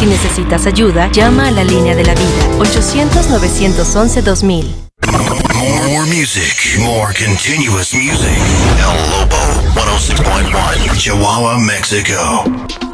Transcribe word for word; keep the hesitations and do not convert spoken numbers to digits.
necesitas ayuda, llama a la línea de la vida. ochocientos, novecientos once, dos mil. More, more music, more continuous music. El Lobo, ciento seis punto uno, Chihuahua, Mexico.